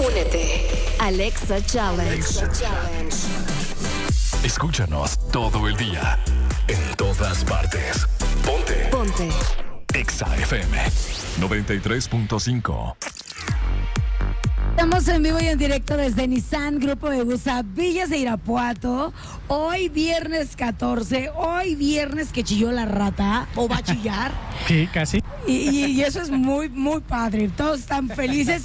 Únete. Alexa Challenge. Escúchanos todo el día, en todas partes. Ponte. Exa FM 93.5. Estamos en vivo y en directo desde Nissan Grupo Vegusa, Villas de Irapuato. Hoy viernes 14, hoy viernes que chilló la rata, o va a chillar. Sí, casi. Y eso es muy, muy padre. Todos están felices.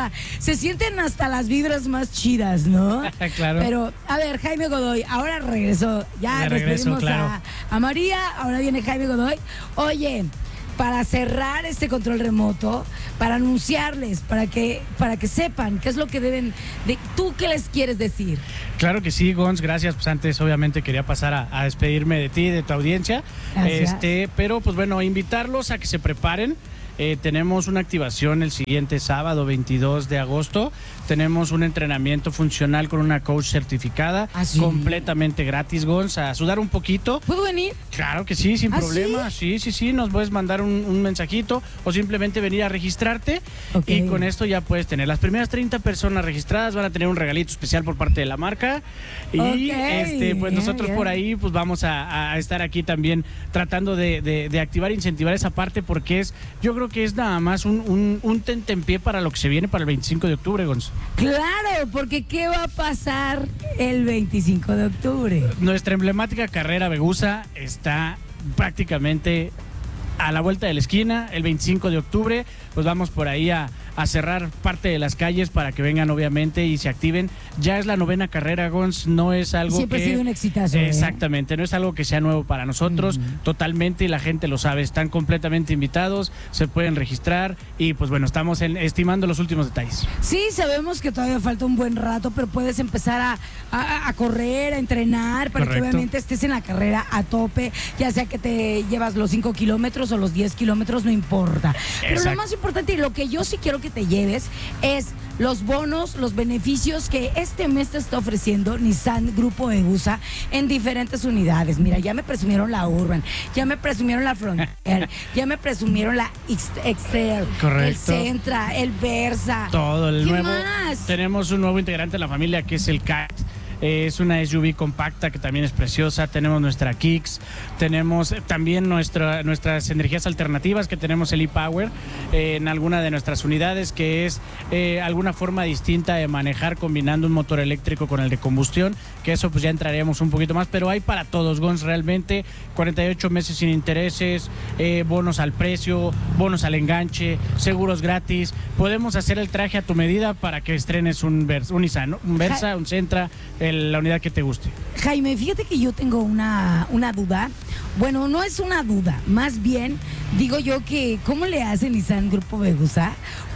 Se sienten hasta las vibras más chidas, ¿no? Claro. Pero, a ver, Jaime Godoy, ahora regresó. Ya despedimos claro. a María, ahora viene Jaime Godoy. Oye, para cerrar este control remoto, para anunciarles, para que sepan qué es lo que deben de. ¿Tú qué les quieres decir? Claro que sí, Gons, gracias. Pues antes obviamente quería pasar a despedirme de ti, de tu audiencia. Gracias. Pero pues bueno, invitarlos a que se preparen. Tenemos una activación el siguiente sábado 22 de agosto. Tenemos un entrenamiento funcional con una coach certificada, ¿sí? Completamente gratis, Gons, a sudar un poquito. ¿Puedo venir? Claro que sí, sin problema. ¿Sí? Sí, nos puedes mandar un mensajito o simplemente venir a registrarte. Okay. Y con esto ya puedes tener las primeras 30 personas registradas, van a tener un regalito especial por parte de la marca. Y pues nosotros por ahí pues vamos a estar aquí también tratando de activar e incentivar esa parte, porque yo creo que es nada más un tentempié para lo que se viene para el 25 de octubre, Gonz. Claro, porque ¿qué va a pasar el 25 de octubre? Nuestra emblemática carrera Vegusa está prácticamente a la vuelta de la esquina. El 25 de octubre pues vamos por ahí a cerrar parte de las calles para que vengan obviamente y se activen. Ya es la 9ª carrera, Gons, no es algo siempre ha sido un exitazo. Exactamente, no es algo que sea nuevo para nosotros, totalmente, y la gente lo sabe, están completamente invitados, se pueden registrar y pues bueno, estamos estimando los últimos detalles. Sí, sabemos que todavía falta un buen rato, pero puedes empezar a correr, a entrenar, para Correcto. que obviamente estés en la carrera a tope, ya sea que te llevas los 5 kilómetros o los 10 kilómetros, no importa. Pero Exacto. lo más importante y lo que yo sí quiero que te lleves es los bonos, los beneficios que este mes te está ofreciendo Nissan Grupo Vegusa en diferentes unidades. Mira, ya me presumieron la Urban, ya me presumieron la Frontier, ya me presumieron la X-Trail, Correcto. el Sentra, el Versa. Todo el ¿Qué nuevo. más? Tenemos un nuevo integrante en la familia que es el Cat. Es una SUV compacta que también es preciosa. Tenemos nuestra Kicks, tenemos también nuestras energías alternativas, que tenemos el e-Power en alguna de nuestras unidades, que es alguna forma distinta de manejar combinando un motor eléctrico con el de combustión, que eso pues ya entraremos un poquito más, pero hay para todos, Gons, realmente 48 meses sin intereses, bonos al precio, bonos al enganche, seguros gratis. Podemos hacer el traje a tu medida para que estrenes un Nissan, ¿no? Un Versa, un Sentra, la unidad que te guste. Jaime, fíjate que yo tengo una duda. Bueno, no es una duda, más bien digo yo que ¿cómo le hace Nissan Grupo Vegusa?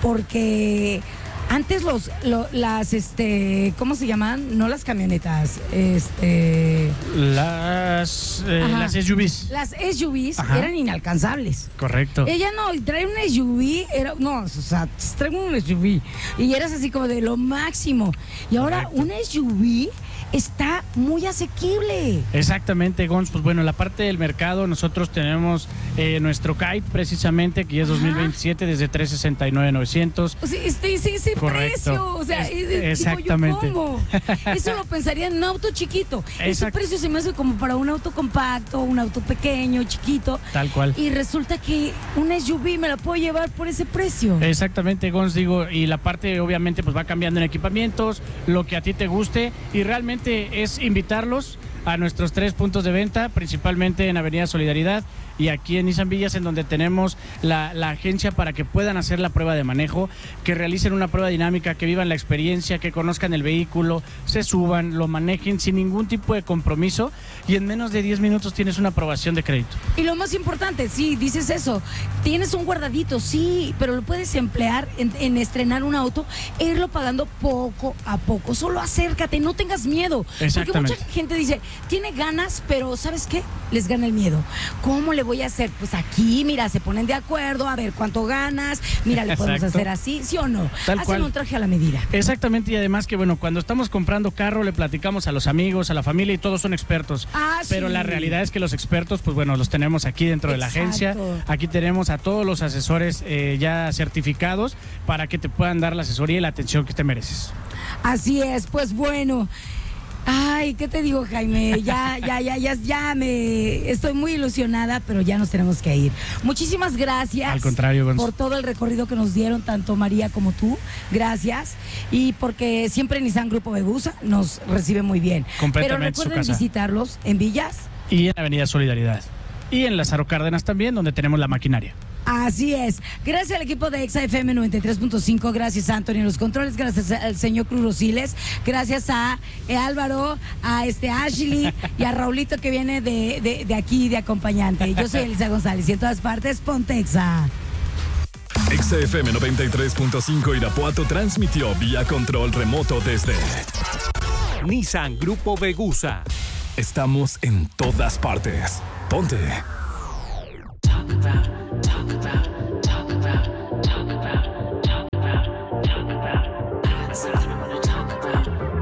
Porque antes ¿cómo se llaman? No las camionetas, Las SUVs. Las SUVs Ajá. eran inalcanzables. Correcto. Ella no, trae un SUV, traigo un SUV y eras así como de lo máximo. Y ahora Correcto. un SUV está muy asequible. Exactamente, Gons. Pues bueno, la parte del mercado, nosotros tenemos nuestro Kite precisamente, que ya es 2027, desde 369,900. O sea, ese Correcto. precio, o sea, exactamente. digo yo, ¿cómo? Eso lo pensaría en un auto chiquito. Ese Exacto. precio se me hace como para un auto compacto, un auto pequeño, chiquito. Tal cual. Y resulta que una SUV me la puedo llevar por ese precio. Exactamente, Gons, digo, y la parte obviamente pues va cambiando en equipamientos, lo que a ti te guste, y realmente es invitarlos a nuestros 3 puntos de venta, principalmente en Avenida Solidaridad y aquí en Nissan Villas, en donde tenemos la agencia para que puedan hacer la prueba de manejo, que realicen una prueba dinámica, que vivan la experiencia, que conozcan el vehículo, se suban, lo manejen sin ningún tipo de compromiso, y en menos de 10 minutos tienes una aprobación de crédito. Y lo más importante, sí, dices eso, tienes un guardadito, sí, pero lo puedes emplear en estrenar un auto e irlo pagando poco a poco. Solo acércate, no tengas miedo. Porque Exactamente. mucha gente dice, tiene ganas, pero ¿sabes qué? Les gana el miedo. ¿Cómo le voy a hacer? Pues aquí, mira, se ponen de acuerdo, a ver cuánto ganas, mira, le podemos Exacto. hacer así, ¿sí o no? Tal Hacen cual. un traje a la medida. Exactamente, y además que bueno, cuando estamos comprando carro le platicamos a los amigos, a la familia y todos son expertos. Pero Sí. la realidad es que los expertos, pues bueno, los tenemos aquí dentro de la agencia. Exacto. Aquí tenemos a todos los asesores ya certificados para que te puedan dar la asesoría y la atención que te mereces. Así es, pues bueno. Ay, ¿qué te digo, Jaime? Ya me estoy muy ilusionada, pero ya nos tenemos que ir. Muchísimas gracias. Al contrario, Gonz. por todo el recorrido que nos dieron, tanto María como tú. Gracias. Y porque siempre Nissan Grupo Vegusa nos recibe muy bien. Completamente Pero su recuerden casa. visitarlos en Villas. Y en Avenida Solidaridad. Y en Lázaro Cárdenas también, donde tenemos la maquinaria. Así es. Gracias al equipo de Exa FM 93.5, gracias a Antonio en los controles, gracias al señor Cruz Rosiles, gracias a Álvaro, a Ashley y a Raulito que viene de aquí de acompañante. Yo soy Elisa González y en todas partes, ponte Exa. Exa FM 93.5 Irapuato transmitió vía control remoto desde Nissan Grupo Vegusa. Estamos en todas partes. Ponte